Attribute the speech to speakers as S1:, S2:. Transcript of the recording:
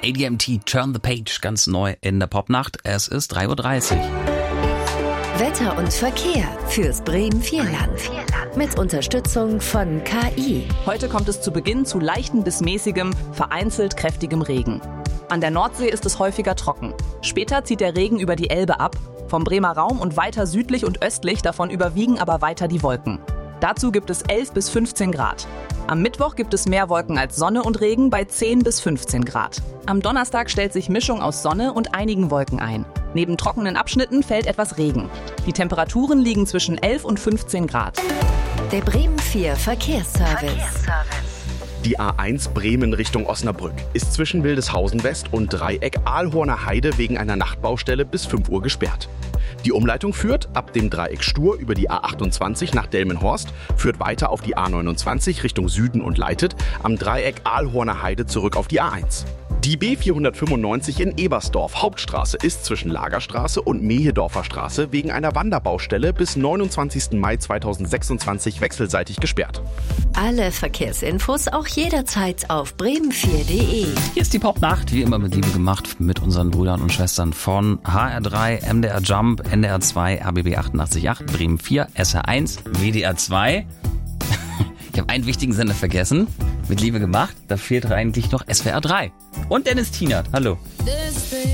S1: ADMT, Turn the Page, ganz neu in der Popnacht. Es ist 3:30 Uhr.
S2: Wetter und Verkehr fürs Bremen-Vierland. Mit Unterstützung von KI.
S3: Heute kommt es zu Beginn zu leichten bis mäßigem, vereinzelt kräftigem Regen. An der Nordsee ist es häufiger trocken. Später zieht der Regen über die Elbe ab, vom Bremer Raum und weiter südlich und östlich, davon überwiegen aber weiter die Wolken. Dazu gibt es 11 bis 15 Grad. Am Mittwoch gibt es mehr Wolken als Sonne und Regen bei 10 bis 15 Grad. Am Donnerstag stellt sich Mischung aus Sonne und einigen Wolken ein. Neben trockenen Abschnitten fällt etwas Regen. Die Temperaturen liegen zwischen 11 und 15 Grad.
S2: Der Bremen 4 Verkehrsservice.
S4: Die A1 Bremen Richtung Osnabrück ist zwischen Wildeshausen West und Dreieck Aalhorner Heide wegen einer Nachtbaustelle bis 5 Uhr gesperrt. Die Umleitung führt ab dem Dreieck Stur über die A28 nach Delmenhorst, führt weiter auf die A29 Richtung Süden und leitet am Dreieck Aalhorner Heide zurück auf die A1. Die B495 in Ebersdorf Hauptstraße ist zwischen Lagerstraße und Mehedorfer Straße wegen einer Wanderbaustelle bis 29. Mai 2026 wechselseitig gesperrt.
S2: Alle Verkehrsinfos auch jederzeit auf bremen4.de.
S1: Hier ist die Popnacht, wie immer mit Liebe gemacht, mit unseren Brüdern und Schwestern von HR3, MDR Jump, NDR 2, RBB 88.8, Bremen 4, SR1, WDR 2. Ich habe einen wichtigen Sender vergessen. Mit Liebe gemacht. Da fehlt eigentlich noch SWR 3. Und Dennis Tienert. Hallo.